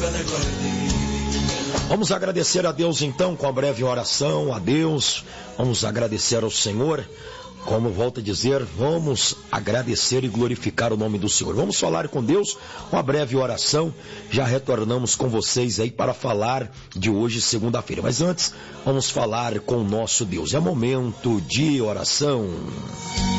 Vamos agradecer a Deus então com a breve oração a Deus. Vamos agradecer ao Senhor. Como volto a dizer, vamos agradecer e glorificar o nome do Senhor. Vamos falar com Deus, uma breve oração. Já retornamos com vocês aí para falar de hoje, segunda-feira. Mas antes, vamos falar com o nosso Deus. É momento de oração.